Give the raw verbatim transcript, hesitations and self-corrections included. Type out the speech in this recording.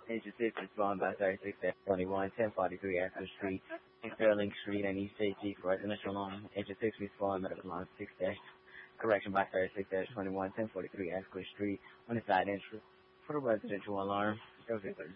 Engine six respond by thirty-six twenty-one, ten forty-three Astor Street, and Sterling Street, and East J G for residential line. Engine six respond medical line six dash, correction by thirty-six twenty-one, ten forty-three Astor Street, on the side entry for the residential alarm.